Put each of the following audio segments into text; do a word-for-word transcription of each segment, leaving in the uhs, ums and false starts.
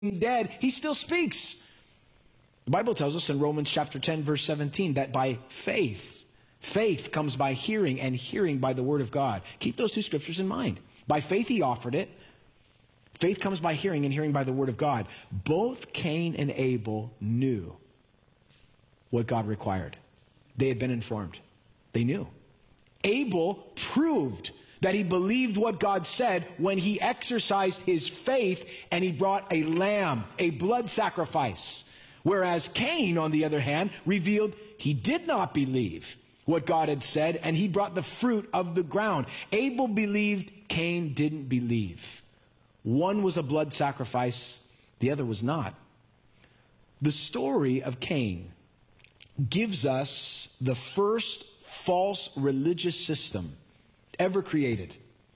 dead, he still speaks. The Bible tells us in Romans chapter ten, verse seventeen, that by faith, faith comes by hearing, and hearing by the word of God. Keep those two scriptures in mind. By faith he offered it. Faith comes by hearing, and hearing by the word of God. Both Cain and Abel knew what God required. They had been informed. They knew. Abel proved that he believed what God said when he exercised his faith and he brought a lamb, a blood sacrifice. Whereas Cain, on the other hand, revealed he did not believe what God had said, and he brought the fruit of the ground. Abel believed, Cain didn't believe. One was a blood sacrifice, the other was not. The story of Cain gives us the first false religious system ever created.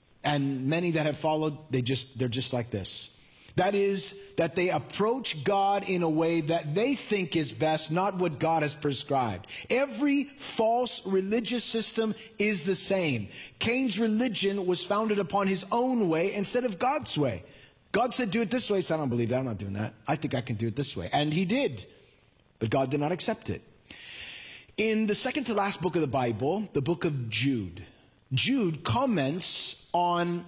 And many that have followed, they just, they're just like this. That is, that they approach God in a way that they think is best, not what God has prescribed. Every false religious system is the same. Cain's religion was founded upon his own way instead of God's way. God said, do it this way. He said, I don't believe that. I'm not doing that. I think I can do it this way. And he did. But God did not accept it. In the second to last book of the Bible, the book of Jude, Jude comments on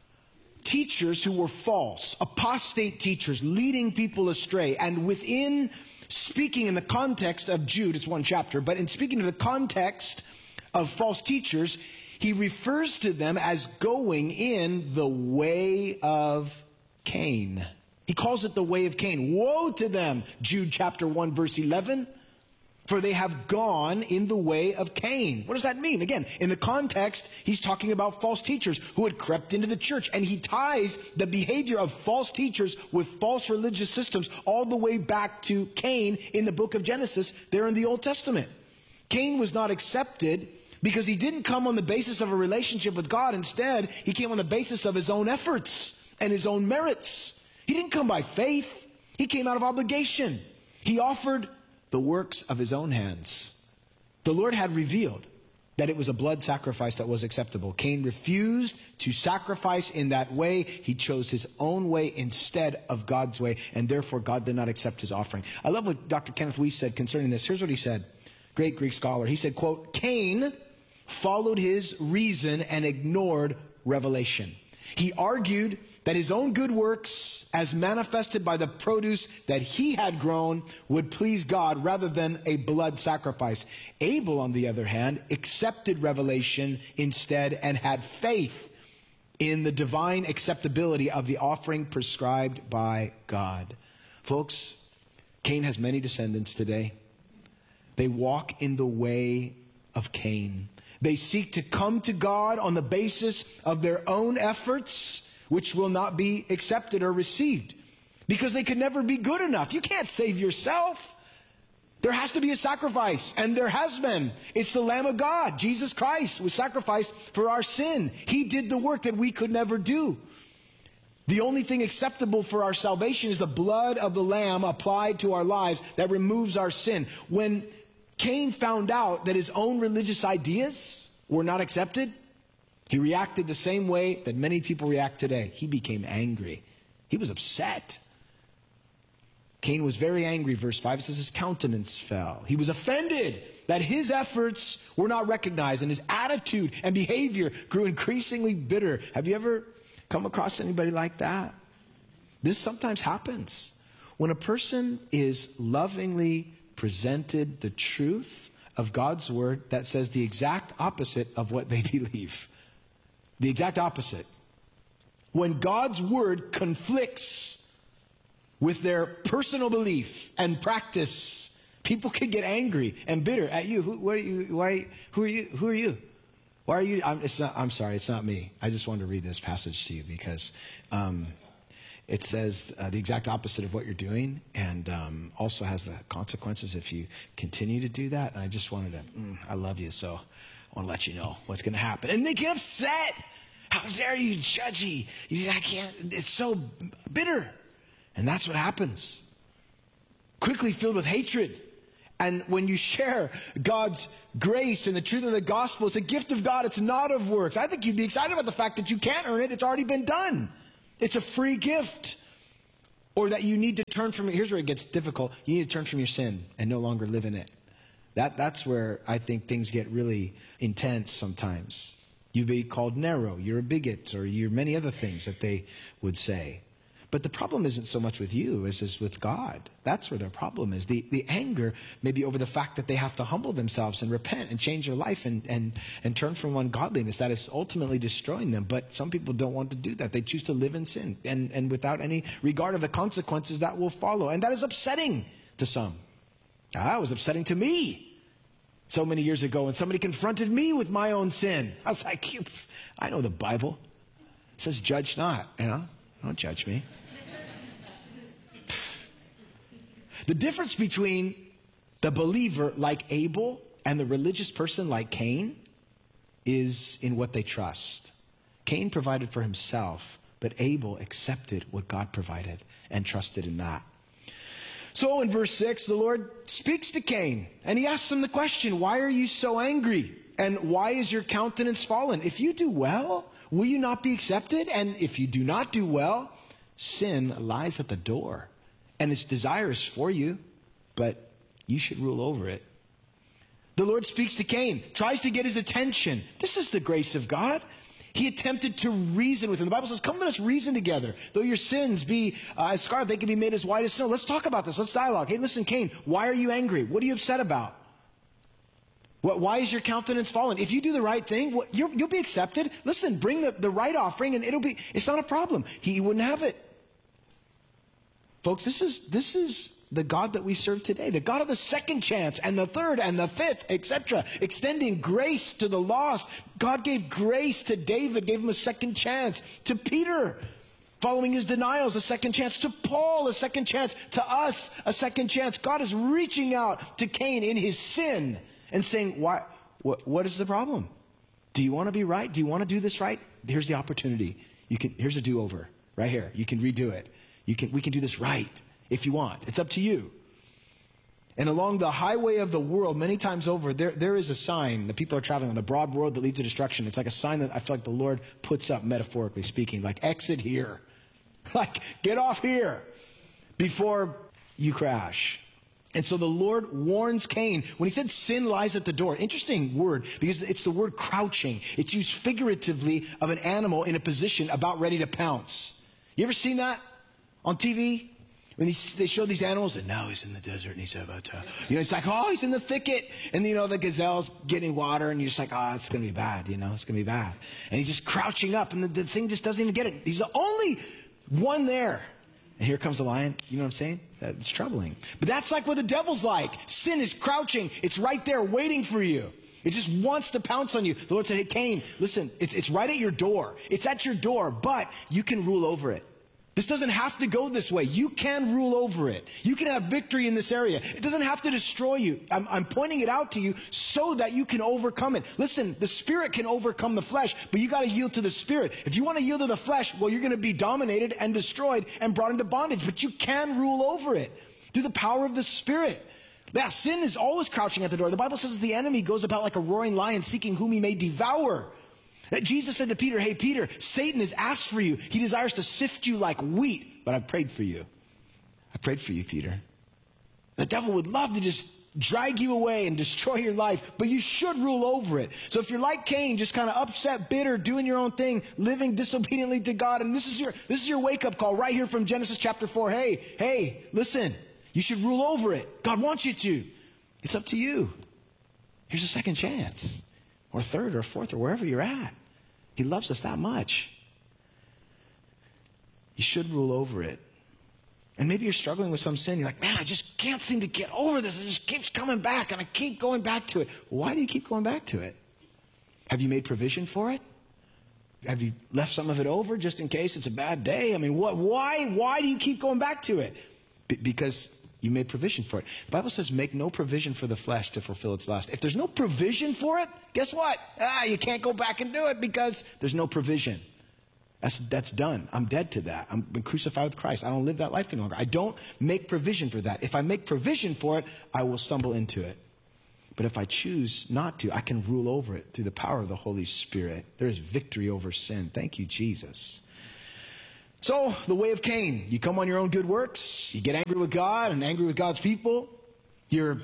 teachers who were false, apostate teachers, leading people astray. And within speaking in the context of Jude, it's one chapter, but in speaking of the context of false teachers, he refers to them as going in the way of Cain. He calls it the way of Cain. Woe to them, Jude chapter one, verse eleven. For they have gone in the way of Cain. What does that mean? Again, in the context, he's talking about false teachers who had crept into the church. And he ties the behavior of false teachers with false religious systems all the way back to Cain in the book of Genesis, there in the Old Testament. Cain was not accepted because he didn't come on the basis of a relationship with God. Instead, he came on the basis of his own efforts and his own merits. He didn't come by faith. He came out of obligation. He offered the works of his own hands. The Lord had revealed that it was a blood sacrifice that was acceptable. Cain refused to sacrifice in that way. He chose his own way instead of God's way, and therefore God did not accept his offering. I love what Doctor Kenneth Weiss said concerning this. Here's what he said. Great Greek scholar. He said, quote, Cain followed his reason and ignored revelation. He argued that his own good works, as manifested by the produce that he had grown, would please God rather than a blood sacrifice. Abel, on the other hand, accepted revelation instead and had faith in the divine acceptability of the offering prescribed by God. Folks, Cain has many descendants today. They walk in the way of Cain. They seek to come to God on the basis of their own efforts, which will not be accepted or received because they could never be good enough. You can't save yourself. There has to be a sacrifice, and there has been. It's the Lamb of God. Jesus Christ was sacrificed for our sin. He did the work that we could never do. The only thing acceptable for our salvation is the blood of the Lamb applied to our lives that removes our sin. When Cain found out that his own religious ideas were not accepted, he reacted the same way that many people react today. He became angry. He was upset. Cain was very angry. Verse five says his countenance fell. He was offended that his efforts were not recognized, and his attitude and behavior grew increasingly bitter. Have you ever come across anybody like that? This sometimes happens. When a person is lovingly presented the truth of God's word that says the exact opposite of what they believe. The exact opposite. When God's word conflicts with their personal belief and practice, people can get angry and bitter at you. Who, what are you? Why? Who are you? Who are you? Why are you? I'm, it's not. I'm sorry. It's not me. I just wanted to read this passage to you because um, it says uh, the exact opposite of what you're doing, and um, also has the consequences if you continue to do that. And I just wanted to, mm, I love you, so I want to let you know what's going to happen. And they get upset. How dare you, judgy? You, I can't, it's so bitter. And that's what happens. Quickly filled with hatred. And when you share God's grace and the truth of the gospel, it's a gift of God. It's not of works. I think you'd be excited about the fact that you can't earn it. It's already been done. It's a free gift. Or that you need to turn from, here's where it gets difficult. You need to turn from your sin and no longer live in it. That, that's where I think things get really intense sometimes. You be called narrow, you're a bigot, or you're many other things that they would say. But the problem isn't so much with you as is with God. That's where their problem is. The, the anger may be over the fact that they have to humble themselves and repent and change their life and, and, and turn from ungodliness. That is ultimately destroying them. But some people don't want to do that. They choose to live in sin and, and without any regard of the consequences that will follow. And that is upsetting to some. That was upsetting to me so many years ago when somebody confronted me with my own sin. I was like, I know the Bible. It says judge not, you know, don't judge me. The difference between the believer like Abel and the religious person like Cain is in what they trust. Cain provided for himself, but Abel accepted what God provided and trusted in that. So in verse six, the Lord speaks to Cain and he asks him the question, why are you so angry? And why is your countenance fallen? If you do well, will you not be accepted? And if you do not do well, sin lies at the door. And its desire is for you, but you should rule over it. The Lord speaks to Cain, tries to get his attention. This is the grace of God. He attempted to reason with him. The Bible says, come let us reason together. Though your sins be uh, as scarlet, they can be made as white as snow. Let's talk about this. Let's dialogue. Hey, listen, Cain, why are you angry? What are you upset about? What, why is your countenance fallen? If you do the right thing, what, you're, you'll be accepted. Listen, bring the, the right offering and it'll be, it's not a problem. He wouldn't have it. Folks, this is this is the God that we serve today, the God of the second chance and the third and the fifth, et cetera, extending grace to the lost. God gave grace to David, gave him a second chance. To Peter, following his denials, a second chance. To Paul, a second chance. To us, a second chance. God is reaching out to Cain in his sin and saying, "Why? What, what is the problem? Do you want to be right? Do you want to do this right? Here's the opportunity. You can. Here's a do-over right here. You can redo it. You can, we can do this right if you want. It's up to you." And along the highway of the world, many times over, there, there is a sign that people are traveling on, the broad road that leads to destruction. It's like a sign that I feel like the Lord puts up, metaphorically speaking, like exit here. Like get off here before you crash. And so the Lord warns Cain. When he said sin lies at the door, interesting word, because it's the word crouching. It's used figuratively of an animal in a position about ready to pounce. You ever seen that? On T V, when they show these animals, and now he's in the desert and he's about to, you know, it's like, oh, he's in the thicket. And, you know, the gazelle's getting water and you're just like, oh, it's going to be bad, you know, it's going to be bad. And he's just crouching up and the, the thing just doesn't even get it. He's the only one there. And here comes the lion. You know what I'm saying? It's troubling. But that's like what the devil's like. Sin is crouching. It's right there waiting for you. It just wants to pounce on you. The Lord said, hey, Cain, listen, it's, it's right at your door. It's at your door, but you can rule over it. This doesn't have to go this way. You can rule over it. You can have victory in this area. It doesn't have to destroy you. I'm, I'm pointing it out to you so that you can overcome it. Listen, the Spirit can overcome the flesh, but you got to yield to the Spirit. If you want to yield to the flesh, well, you're going to be dominated and destroyed and brought into bondage, but you can rule over it through the power of the Spirit. Yeah, sin is always crouching at the door. The Bible says the enemy goes about like a roaring lion seeking whom he may devour. Jesus said to Peter, hey, Peter, Satan has asked for you. He desires to sift you like wheat, but I've prayed for you. I prayed for you, Peter. The devil would love to just drag you away and destroy your life, but you should rule over it. So if you're like Cain, just kind of upset, bitter, doing your own thing, living disobediently to God, and this is your this is your wake-up call right here from Genesis chapter four. Hey, hey, listen, you should rule over it. God wants you to. It's up to you. Here's a second chance, or third, or fourth, or wherever you're at. He loves us that much. You should rule over it. And maybe you're struggling with some sin. You're like, man, I just can't seem to get over this. It just keeps coming back, and I keep going back to it. Why do you keep going back to it? Have you made provision for it? Have you left some of it over just in case it's a bad day? I mean, what? Why? Why do you keep going back to it? B- because you made provision for it. The Bible says make no provision for the flesh to fulfill its lust. If there's no provision for it, guess what? Ah, you can't go back and do it because there's no provision. That's, that's done. I'm dead to that. I'm been crucified with Christ. I don't live that life any longer. I don't make provision for that. If I make provision for it, I will stumble into it. But if I choose not to, I can rule over it through the power of the Holy Spirit. There is victory over sin. Thank you, Jesus. So, the way of Cain. You come on your own good works. You get angry with God and angry with God's people. You're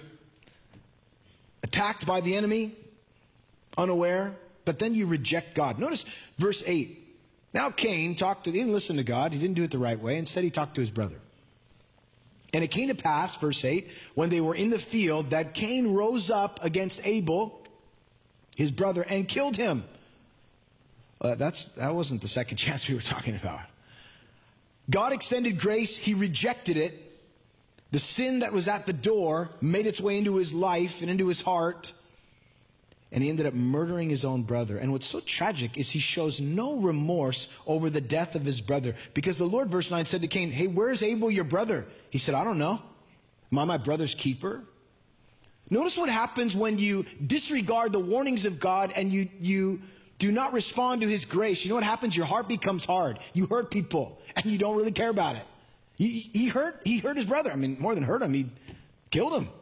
attacked by the enemy, unaware. But then you reject God. Notice verse eight. Now Cain talked to, he didn't listen to God. He didn't do it the right way. Instead, he talked to his brother. And it came to pass, verse eight, when they were in the field, that Cain rose up against Abel, his brother, and killed him. Uh, that's, that wasn't the second chance we were talking about. God extended grace. He rejected it. The sin that was at the door made its way into his life and into his heart. And he ended up murdering his own brother. And what's so tragic is he shows no remorse over the death of his brother. Because the Lord, verse nine, said to Cain, hey, where's Abel, your brother? He said, I don't know. Am I my brother's keeper? Notice what happens when you disregard the warnings of God and you, you do not respond to his grace. You know what happens? Your heart becomes hard. You hurt people and you don't really care about it. He, he hurt, he hurt his brother. I mean, more than hurt him, he killed him.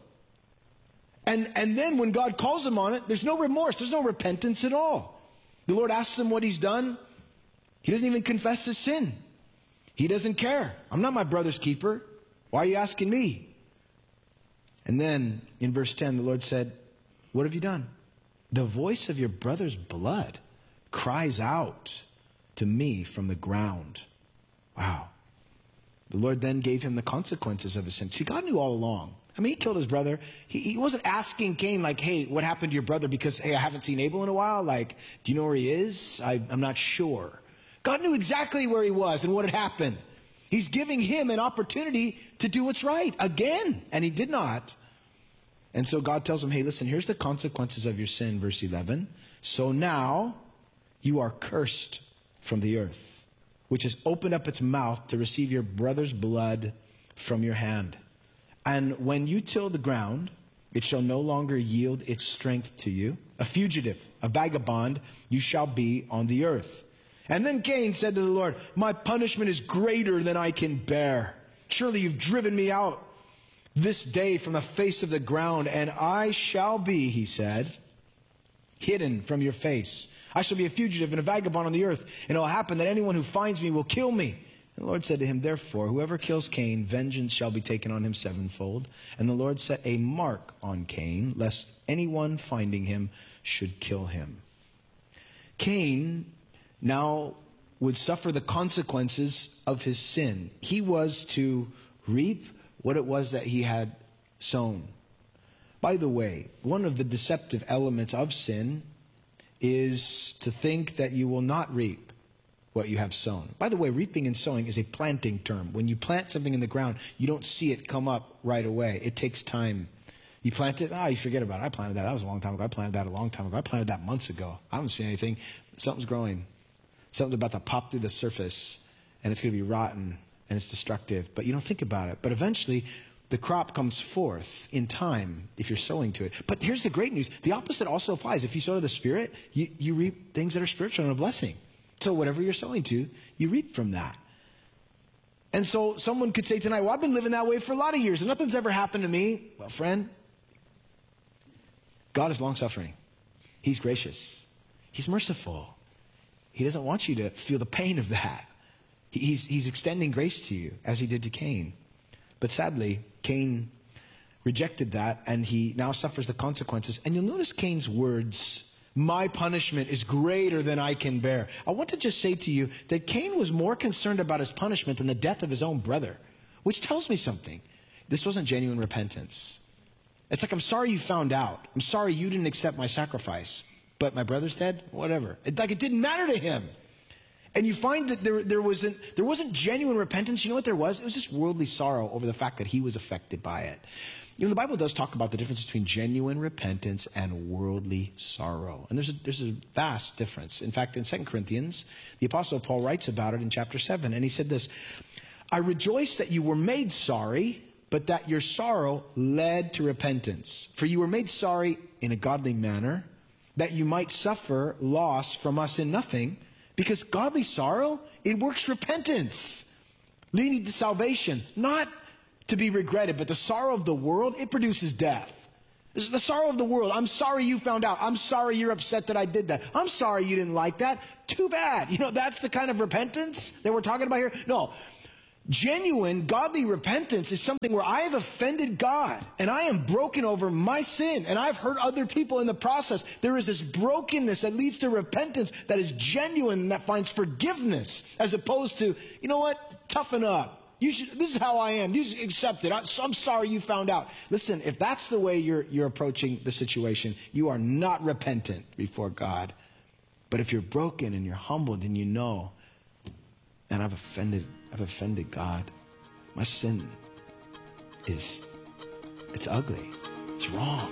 And, and then when God calls him on it, there's no remorse. There's no repentance at all. The Lord asks him what he's done. He doesn't even confess his sin. He doesn't care. I'm not my brother's keeper. Why are you asking me? And then in verse ten, the Lord said, what have you done? The voice of your brother's blood cries out to me from the ground. Wow. The Lord then gave him the consequences of his sin. See, God knew all along. I mean, he killed his brother. He, he wasn't asking Cain, like, hey, what happened to your brother? Because, hey, I haven't seen Abel in a while. Like, do you know where he is? I, I'm not sure. God knew exactly where he was and what had happened. He's giving him an opportunity to do what's right again. And he did not. And so God tells him, hey, listen, here's the consequences of your sin, verse eleven. So now you are cursed from the earth, which has opened up its mouth to receive your brother's blood from your hand. And when you till the ground, it shall no longer yield its strength to you. A fugitive, a vagabond, you shall be on the earth. And then Cain said to the Lord, my punishment is greater than I can bear. Surely you've driven me out this day from the face of the ground, and I shall be, he said, hidden from your face. I shall be a fugitive and a vagabond on the earth, and it will happen that anyone who finds me will kill me. And the Lord said to him, therefore, whoever kills Cain, vengeance shall be taken on him sevenfold. And the Lord set a mark on Cain, lest anyone finding him should kill him. Cain now would suffer the consequences of his sin. He was to reap what it was that he had sown. By the way, one of the deceptive elements of sin is to think that you will not reap what you have sown. By the way, reaping and sowing is a planting term. When you plant something in the ground, you don't see it come up right away. It takes time. You plant it, ah, you forget about it. I planted that. That was a long time ago. I planted that a long time ago. I planted that months ago. I don't see anything. Something's growing. Something's about to pop through the surface, and it's going to be rotten, and it's destructive. But you don't think about it. But eventually, the crop comes forth in time if you're sowing to it. But here's the great news. The opposite also applies. If you sow to the Spirit, you, you reap things that are spiritual and a blessing. So whatever you're sowing to, you reap from that. And so someone could say tonight, well, I've been living that way for a lot of years, and nothing's ever happened to me. Well, friend, God is long-suffering. He's gracious. He's merciful. He doesn't want you to feel the pain of that. He's, he's extending grace to you, as he did to Cain. But sadly, Cain rejected that, and he now suffers the consequences. And you'll notice Cain's words, my punishment is greater than I can bear. I want to just say to you that Cain was more concerned about his punishment than the death of his own brother, which tells me something. This wasn't genuine repentance. It's like, I'm sorry you found out. I'm sorry you didn't accept my sacrifice. But my brother's dead? Whatever. It, like it didn't matter to him. And you find that there, there, wasn't, there wasn't genuine repentance. You know what there was? It was just worldly sorrow over the fact that he was affected by it. You know, the Bible does talk about the difference between genuine repentance and worldly sorrow. And there's a, there's a vast difference. In fact, in Second Corinthians, the Apostle Paul writes about it in chapter seven. And he said this, I rejoice that you were made sorry, but that your sorrow led to repentance. For you were made sorry in a godly manner, that you might suffer loss from us in nothing, because godly sorrow, it works repentance, leading to salvation, not to be regretted, but the sorrow of the world, it produces death. This is the sorrow of the world. I'm sorry you found out. I'm sorry you're upset that I did that. I'm sorry you didn't like that. Too bad. You know, that's the kind of repentance that we're talking about here. No. Genuine, godly repentance is something where I have offended God and I am broken over my sin and I've hurt other people in the process. There is this brokenness that leads to repentance that is genuine and that finds forgiveness, as opposed to, you know what, toughen up. You should, this is how I am. You should accept it. I, I'm sorry you found out. Listen, if that's the way you're, you're approaching the situation, you are not repentant before God. But if you're broken and you're humbled and you know, and I've offended I've offended God. My sin is, it's ugly. It's wrong.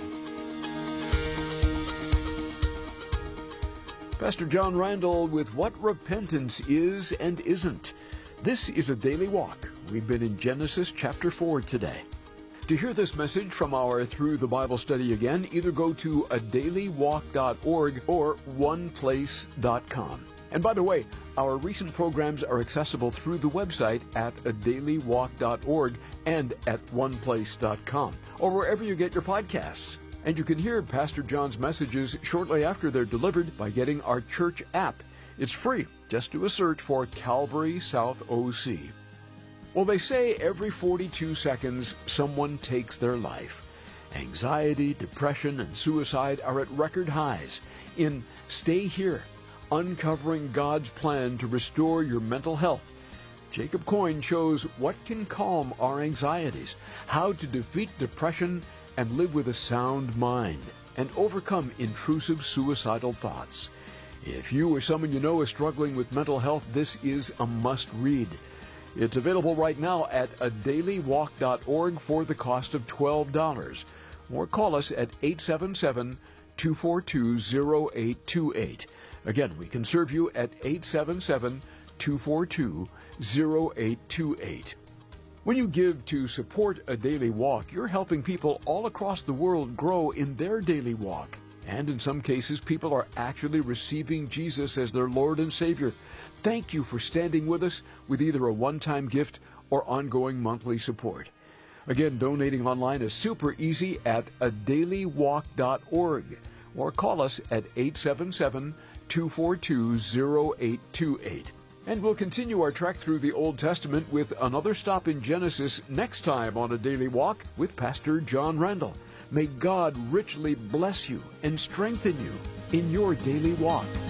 Pastor John Randall with what repentance is and isn't. This is a daily walk. We've been in Genesis chapter four today. To hear this message from our Through the Bible study again, either go to a daily walk dot org or one place dot com. And by the way, our recent programs are accessible through the website at a daily walk dot org and at one place dot com, or wherever you get your podcasts. And you can hear Pastor John's messages shortly after they're delivered by getting our church app. It's free. Just do a search for Calvary South O C. Well, they say every forty-two seconds someone takes their life. Anxiety, depression, and suicide are at record highs. In Stay Here, Uncovering God's Plan to Restore Your Mental Health, Jacob Coyne shows what can calm our anxieties, how to defeat depression and live with a sound mind, and overcome intrusive suicidal thoughts. If you or someone you know is struggling with mental health, this is a must-read. It's available right now at a daily walk dot org for the cost of twelve dollars. Or call us at eight seven seven, two four two, zero eight two eight. Again, we can serve you at eight seven seven, two four two, zero eight two eight. When you give to support A Daily Walk, you're helping people all across the world grow in their daily walk. And in some cases, people are actually receiving Jesus as their Lord and Savior. Thank you for standing with us with either a one-time gift or ongoing monthly support. Again, donating online is super easy at a daily walk dot org. Or call us at eight seven seven, two four two, zero eight two eight. And we'll continue our trek through the Old Testament with another stop in Genesis next time on A Daily Walk with Pastor John Randall. May God richly bless you and strengthen you in your daily walk.